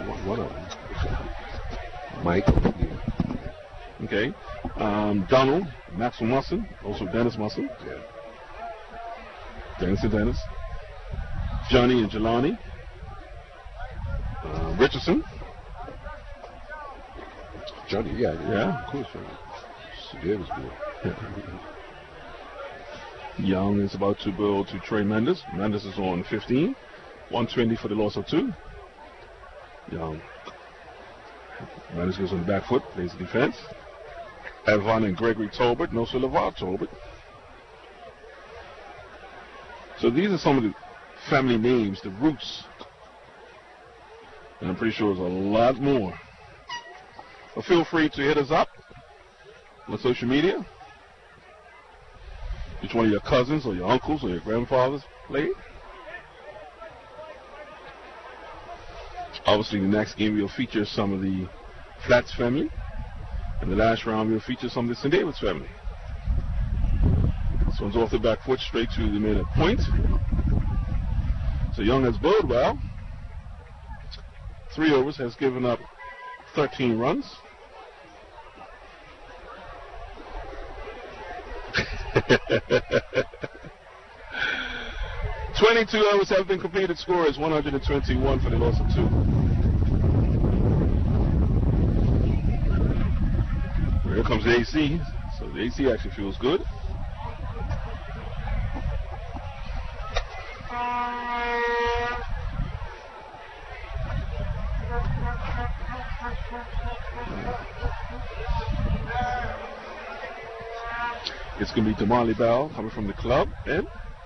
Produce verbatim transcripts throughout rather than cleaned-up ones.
One of them. Mike. Yeah. Okay. Um, Donald, Maxwell Musson, also Dennis Musson. Yeah. Dennis and Dennis. Johnny and Jelani. Uh, Richardson. Johnny, yeah. Yeah. Of course. Yeah, was good. Young is about to build to Trey Mendes. Mendes is on fifteen. one twenty for the loss of two. Young. Mendes goes on the back foot, plays the defense. Evan and Gregory Tolbert, no LeVar Tolbert. So these are some of the family names, the roots. And I'm pretty sure there's a lot more. But feel free to hit us up on social media. Which one of your cousins or your uncles or your grandfathers played? Obviously, the next game we'll feature some of the Flats family. And the last round we'll feature some of the Saint David's family. This one's off the back foot straight to the minute point. So Young has bowled well. Three overs, has given up thirteen runs. twenty-two overs have been completed. Score is one hundred twenty-one for the loss of two. Here comes the A C. So the A C actually feels good. It's going to be Damali Bell coming from the club. And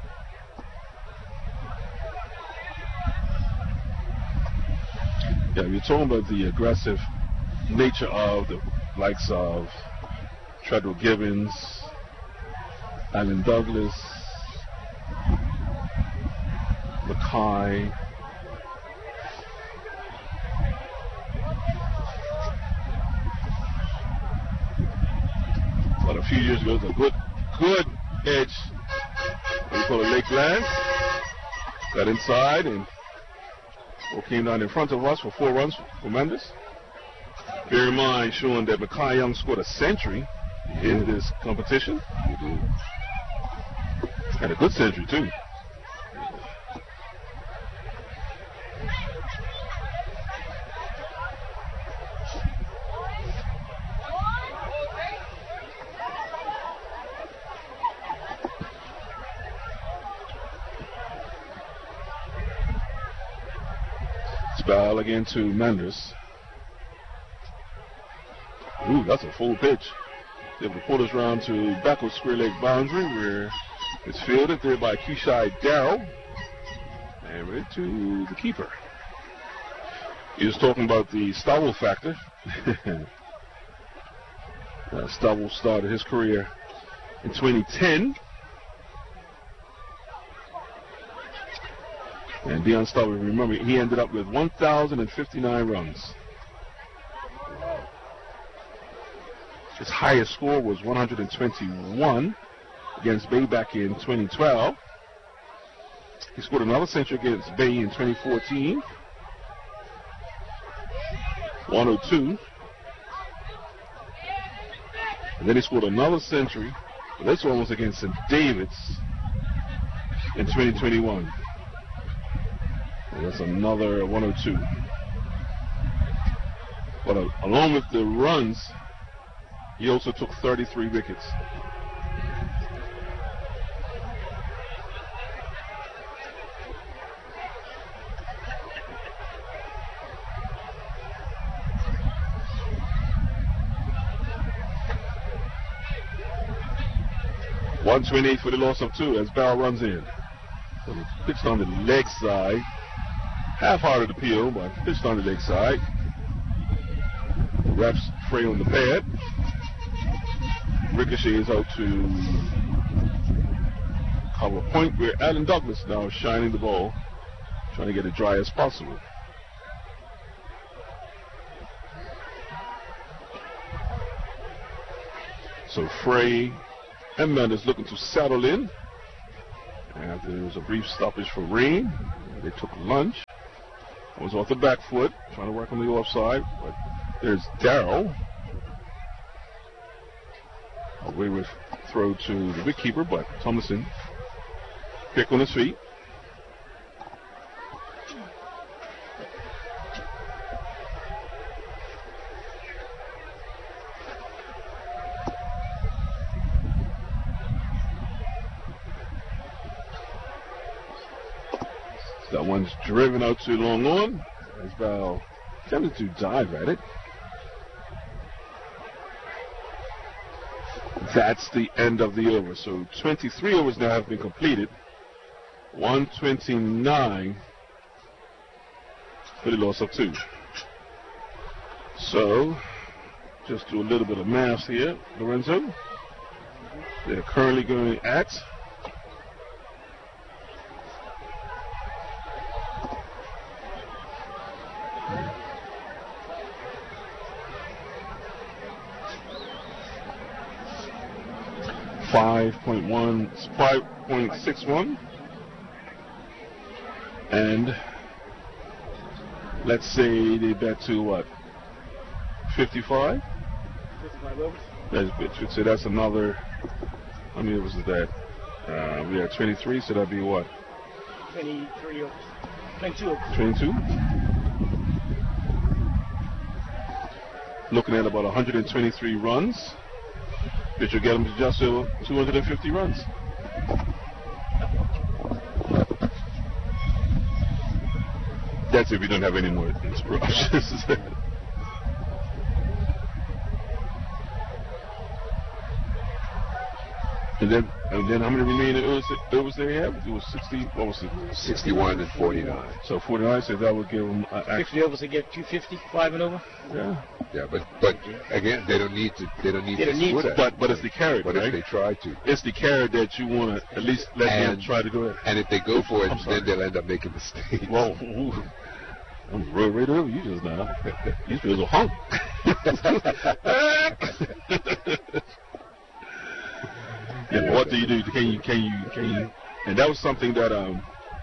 yeah, we're talking about the aggressive nature of the likes of Treadwell Gibbons, Alan Douglas, Mackay. But a few years ago, it was a good, good edge. What we call a Lake Lance. Got inside and came down in front of us for four runs for Mendes. Bear in mind, showing that Mackay Young scored a century in this competition. Had a good century, too. Spell again to Mendes. Ooh, that's a full pitch. The reporters round to back of square leg boundary where it's fielded there by Keishai Darrell. And ready to the keeper. He was talking about the Stowell factor. uh, Stowell started his career in twenty ten. And Deion Stowell, remember, he ended up with one thousand fifty-nine runs. His highest score was one hundred twenty-one against Bay back in twenty twelve. He scored another century against Bay in twenty fourteen. one oh two. And then he scored another century. This one was against Saint David's in twenty twenty-one. And that's another one oh two. But uh, along with the runs, he also took thirty-three wickets. one twenty-eight for the loss of two as Bell runs in. So it's pitched on the leg side. Half-hearted appeal, but pitched on the leg side. Refs fray on the pad. Ricochets out to cover point where Alan Douglas now is shining the ball, trying to get it dry as possible. So Frey and Mendes looking to settle in. After there was a brief stoppage for rain, they took lunch. was off the back foot, trying to work on the offside, but there's Darrell. A wayward throw to the wicketkeeper, but Thomason quick on his feet. That one's driven out too long on. As Val attempted to dive at it. That's the end of the over. So twenty-three overs now have been completed. one twenty-nine for the loss of two. So, just do a little bit of math here, Lorenzo. They're currently going at five point one, five point six one, and let's say they bet to what, fifty-five? fifty-five overs. That's, so that's another, how many overs is that? Uh, we are twenty-three, so that'd be what? twenty-three overs. twenty-two overs. twenty-two? Looking at about one hundred twenty-three runs. Which will get them to just over two hundred fifty runs. That's if we don't have any more interruptions. and then, and then how many remaining overs, overs they have? It was sixty. What was it? sixty-one and forty-nine. So forty-nine. So that would give them uh, fifty overs to get two fifty, five and over. Yeah. Yeah, but but again, they don't need to. They don't need They to don't need split to. it. But but it's the carrot, But right? if they try to, It's the carrot that you want to at least let them And- try to do it. and if they go for it, I'm sorry. then they'll end up making mistakes. Well, ooh, I'm real right over you just now. You feel so hung. Yeah, what do you do? Can you, can you, can you? And that was something that um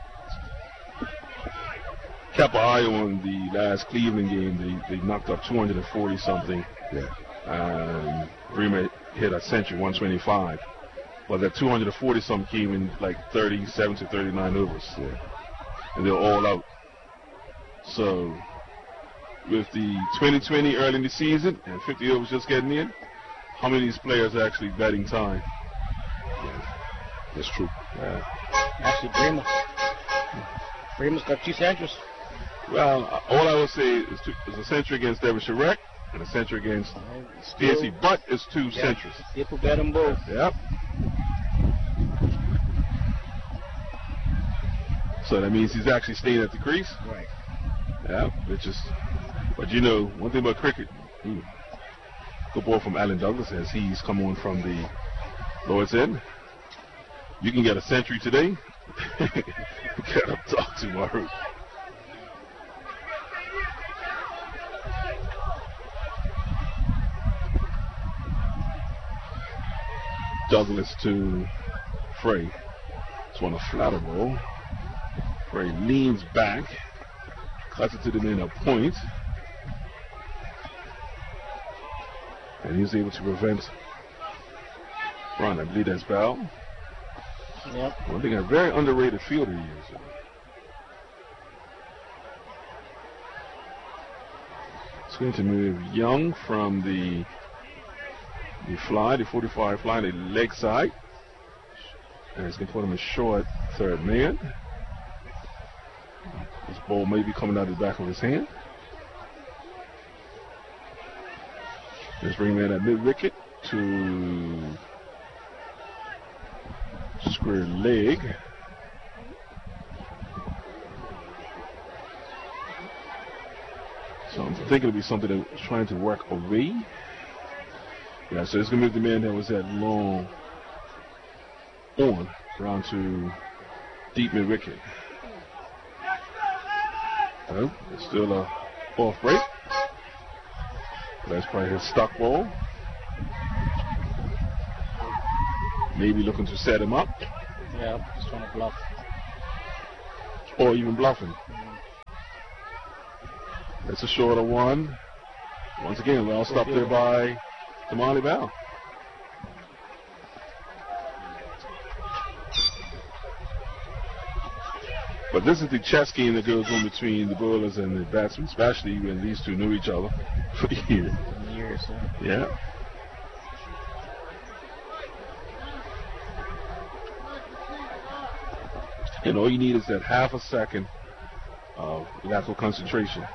kept an eye on the last Cleveland game. They they knocked up two hundred forty something. Yeah. Um, Bremer hit a century, one twenty-five. But that two hundred forty something came in like thirty-seven to thirty-nine overs. Yeah. And they're all out. So, with the twenty twenty early in the season and fifty overs just getting in, how many of these players are actually betting time? That's true. Yeah. Actually, Bremer. Bremer's got two centuries. Well, uh, all I would say is, two, is a century against Derbyshire Rec and a century against P S C, but it's two Yeah. centuries. People bet them both. Yep. So that means he's actually staying at the crease. Right. Yeah, which is, but you know, one thing about cricket, ooh, good ball from Alan Douglas as he's come on from the Lord's End. You can get a century today, get up talk tomorrow. Douglas to Frey. It's one a flatter ball. Frey leans back, cuts it to the man a point, and he's able to prevent run. I believe that's Val. Yep. One thing, a very underrated fielder he is. It's going to move Young from the the fly, the forty-five fly, the leg side. And he's going to put him in short third man. This ball may be coming out of the back of his hand. Let's bring man at mid wicket to square leg. So I'm thinking it'll be something that's trying to work away. Yeah, so it's going to move the man that was at long on around to deep mid wicket. Well, it's still a off break. That's probably his stock ball. Maybe looking to set him up. Yeah, just trying to bluff. Or even bluffing. That's a shorter one. Once again, well stopped there by Tamale Bell. But this is the chess game that goes on between the bowlers and the batsmen, especially when these two knew each other for years. Years, huh? Yeah. And all you need is that half a second of lateral concentration.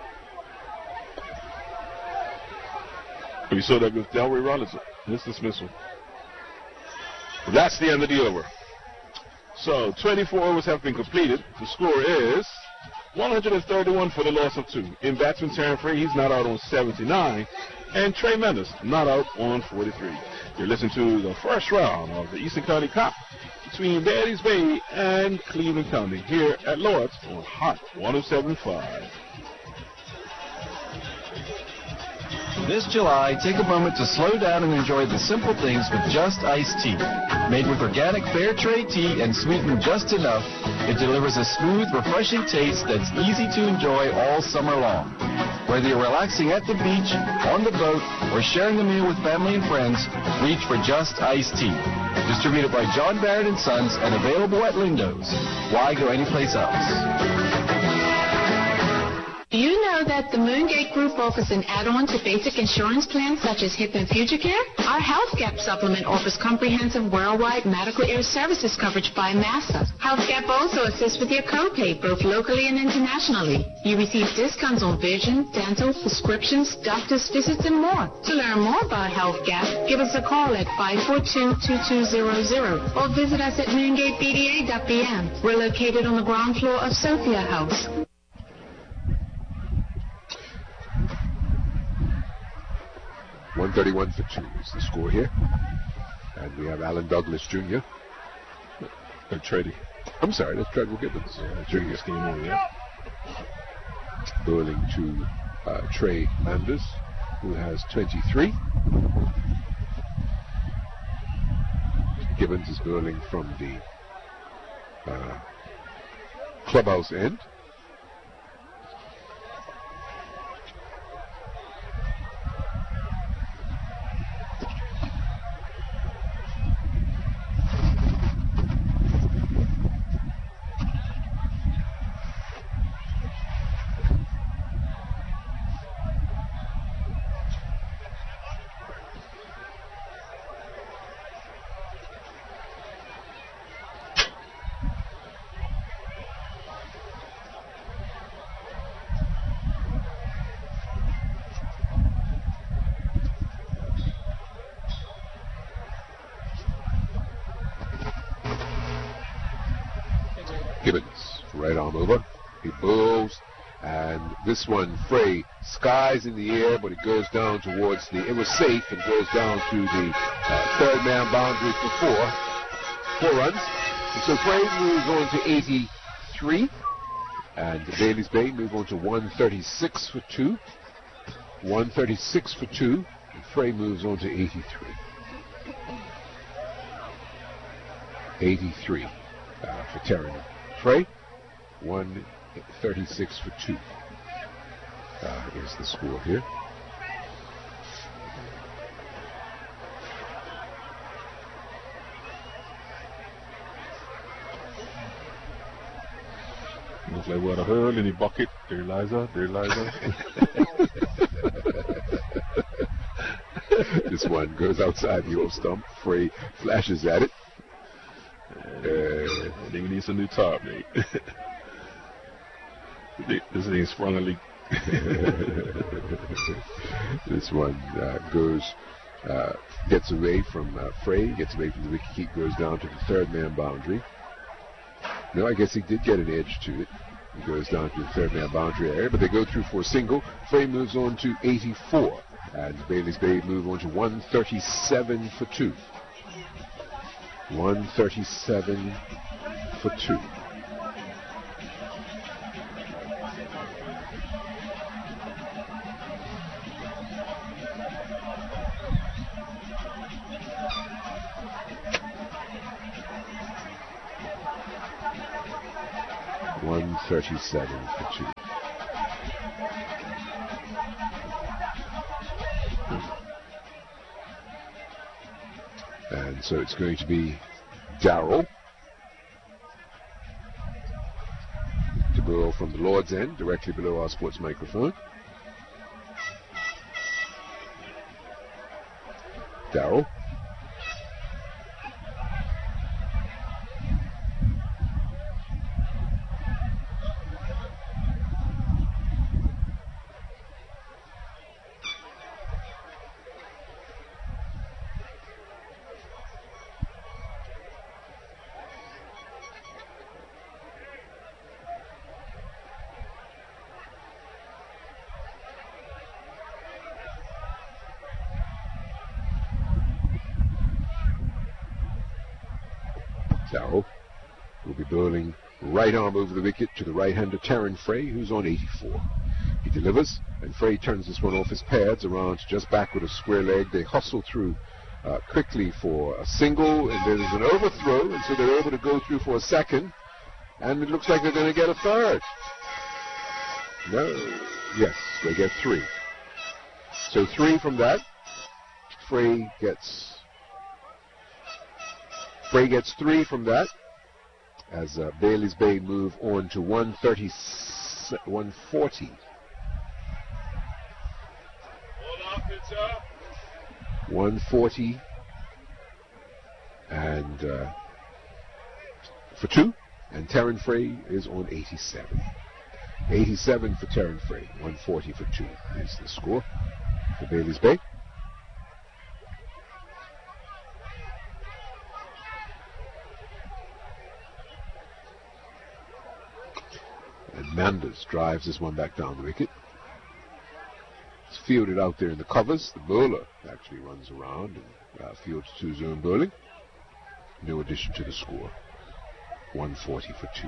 We saw that with Delray Rollins, his dismissal. That's the end of the over. So twenty-four overs have been completed. The score is one hundred thirty-one for the loss of two. In batsman Terran Frey, he's not out on seventy-nine. And Trey Mendes not out on forty-three. You're listening to the first round of the Eastern County Cup between Bailey's Bay and Cleveland County here at Lords on Hot one oh seven point five. This July, take a moment to slow down and enjoy the simple things with Just Iced Tea. Made with organic fair trade tea and sweetened just enough, it delivers a smooth, refreshing taste that's easy to enjoy all summer long. Whether you're relaxing at the beach, on the boat, or sharing a meal with family and friends, reach for Just Iced Tea. Distributed by John Barrett and Sons and available at Lindo's. Why go anyplace else? Do you know that the Moongate Group offers an add-on to basic insurance plans such as HIP and Future Care? Our Health Gap supplement offers comprehensive worldwide medical air services coverage by NASA. Health Gap also assists with your copay, both locally and internationally. You receive discounts on vision, dental, prescriptions, doctor's visits, and more. To learn more about Health Gap, give us a call at five four two, two two zero zero or visit us at moongate b d a dot b m. We're located on the ground floor of Sophia House. one thirty-one for two is the score here. And we have Alan Douglas Junior Uh, Trady. I'm sorry, that's Treadwell Gibbons. Yeah, Junior scheme over there. Bowling to uh, Trey Manders, who has twenty-three. Gibbons is bowling from the uh, clubhouse end. Gibbons, right arm over. He bowls, and this one, Frey, skies in the air, but it goes down towards the, it was safe, and goes down to the uh, third man boundary for four, four runs. And so Frey moves on to eighty-three, and Bailey's Bay move on to one thirty-six for two. one thirty-six for two, and Frey moves on to eighty-three. eighty-three uh, for Terran Frey, one thirty-six for two uh, is the score here. Looks like what a hurl in the bucket. There, Liza. There, Liza. This one goes outside the old stump. Frey flashes at it. Uh, I think we need some new top, mate. This thing sprung a leak. This one uh, goes, uh, gets away from uh, Frey, gets away from the wicket keep, goes down to the third man boundary. No, I guess he did get an edge to it. He goes down to the third man boundary area, but they go through for a single. Frey moves on to eighty-four, and Bailey's Bay move on to one thirty-seven for two. one thirty-seven for two. one thirty-seven for two. And so it's going to be Darrell to burrow from the Lord's end, directly below our sports microphone. Darrell. Darrell will be bowling right arm over the wicket to the right-hander Terran Frey, who's on eighty-four. He delivers, and Frey turns this one off his pads around just back with a square leg. They hustle through uh, quickly for a single, and there's an overthrow, and so they're able to go through for a second, and it looks like they're going to get a third. No, yes, they get three. So three from that. Frey gets... Frey gets three from that as uh, Bailey's Bay move on to one thirty, one forty. one forty and uh, for two, and Terran Frey is on eighty-seven. eighty-seven for Terran Frey, one forty for two is the score for Bailey's Bay. And Manders drives this one back down the wicket. It's fielded out there in the covers. The bowler actually runs around and uh, fields two zone bowling. No addition to the score. one forty for two.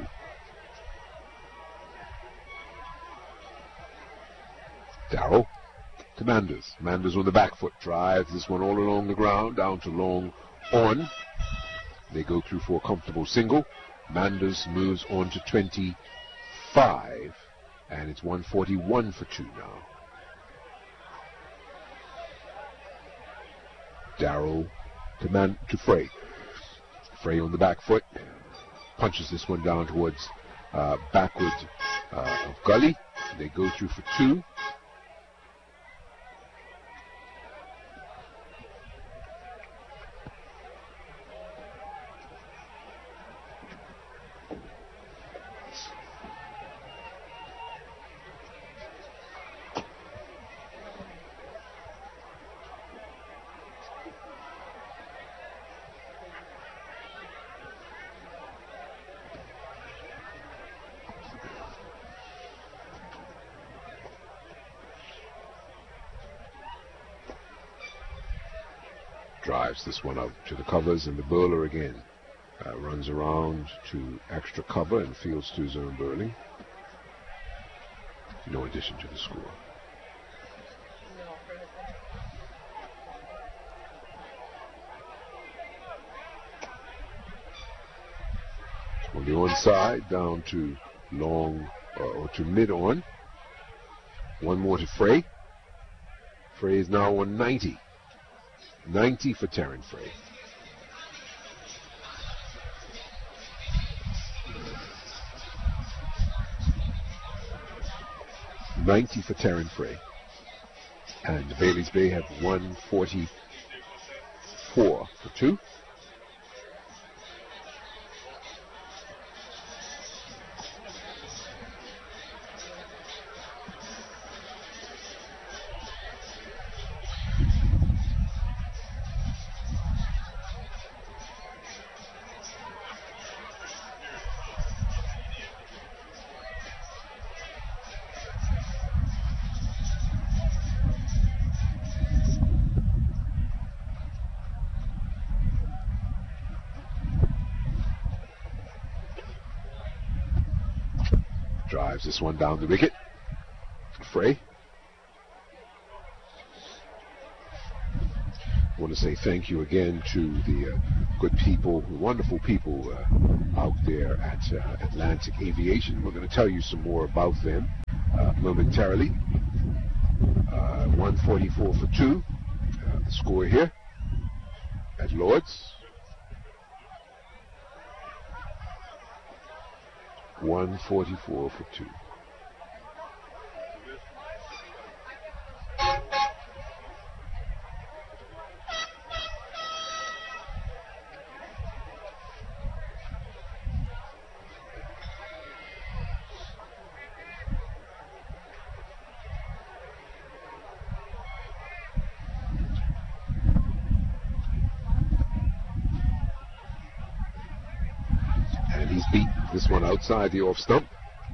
Darrell to Manders. Manders on the back foot drives this one all along the ground down to long on. They go through for a comfortable single. Manders moves on to twenty. Five, and it's one forty-one for two now. Darrell to man to Frey. Frey on the back foot punches this one down towards uh, backward uh, of Gully. They go through for two. Drives this one out to the covers, and the bowler again uh, runs around to extra cover and fields two zone bowling. No addition to the score. On the onside, down to long uh, or to mid on. One more to Frey. Frey is now on ninety. ninety for Terran Frey. ninety for Terran Frey. And Bailey's Bay have one forty-four for two. Drives this one down the wicket. Frey. I want to say thank you again to the uh, good people, the wonderful people uh, out there at uh, Atlantic Aviation. We're going to tell you some more about them uh, momentarily. Uh, one forty-four for two. Uh, the score here at Lord's. one forty-four for two. This one outside the off stump.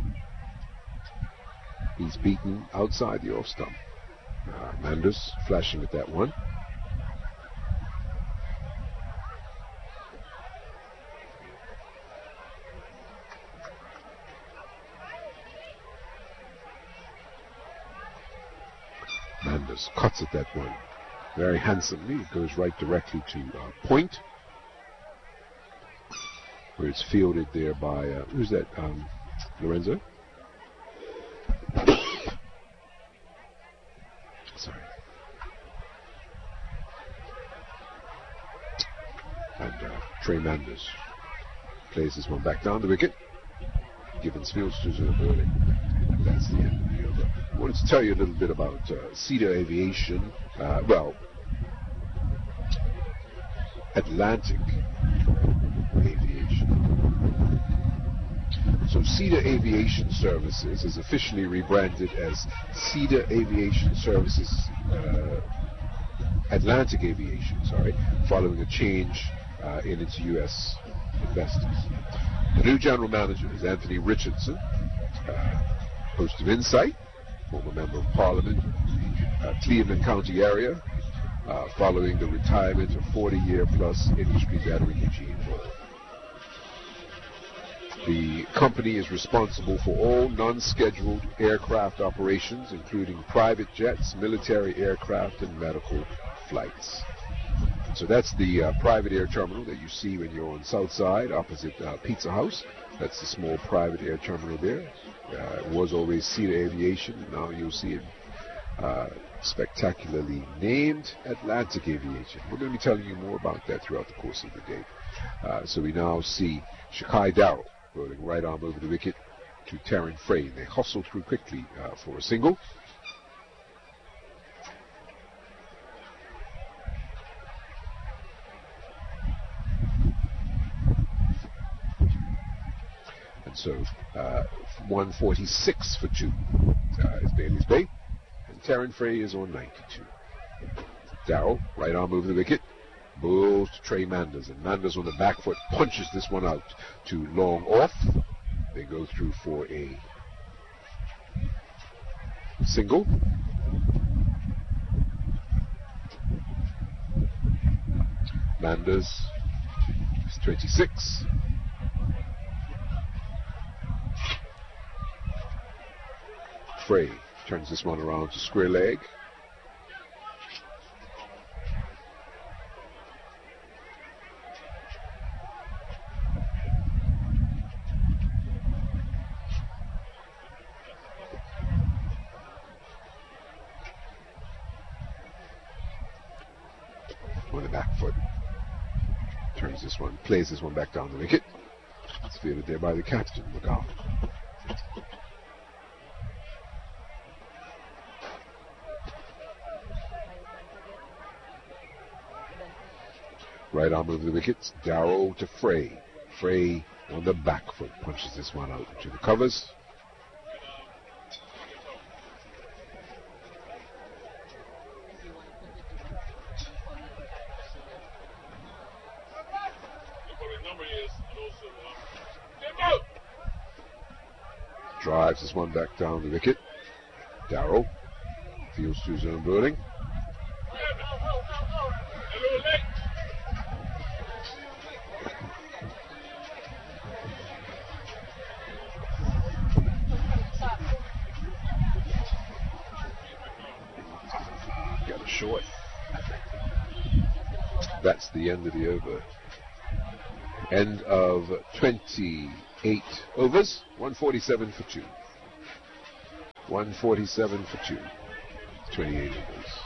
He's beaten outside the off stump. Uh, Manders flashing at that one. Manders cuts at that one very handsomely. It goes right directly to uh, point, where it's fielded there by, uh, who's that, um, Lorenzo? Sorry. And uh, Trey Manders plays this one back down the wicket. Gibbons fields to Zerberling. That's the end of the over. I wanted to tell you a little bit about uh, Cedar Aviation. Uh, well, Atlantic Aviation. So Cedar Aviation Services is officially rebranded as Cedar Aviation Services uh, Atlantic Aviation, sorry, following a change uh, in its U S investors. The new general manager is Anthony Richardson, uh, host of Insight, former member of Parliament, uh, Cleveland County area, uh, following the retirement of forty-year plus industry veteran Eugene Bull. The company is responsible for all non-scheduled aircraft operations, including private jets, military aircraft, and medical flights. So that's the uh, private air terminal that you see when you're on South Side, opposite uh, Pizza House. That's the small private air terminal there. Uh, it was always Cedar Aviation, and now you'll see it uh, spectacularly named Atlantic Aviation. We're going to be telling you more about that throughout the course of the day. Uh, so we now see Shakai Darrow rolling right arm over the wicket to Terran Frey. They hustle through quickly uh, for a single. And so uh, one forty-six for two uh, is Bailey's Bay. And Terran Frey is on ninety-two. Darrow, right arm over the wicket. Bowls to Trey Manders, and Manders on the back foot punches this one out to long off. They go through for a single. Manders is twenty-six. Frey turns this one around to square leg. On the back foot. Turns this one, plays this one back down the wicket. It's fielded there by the captain, McGowan. Right arm over the wickets. Darrow to Frey. Frey on the back foot punches this one out into the covers. Drives this one back down the wicket. Darrow fields to his own bowling. Got a short. That's the end of the over. End of twenty-eight overs. one forty-seven for two. one forty-seven for two. twenty-eight overs.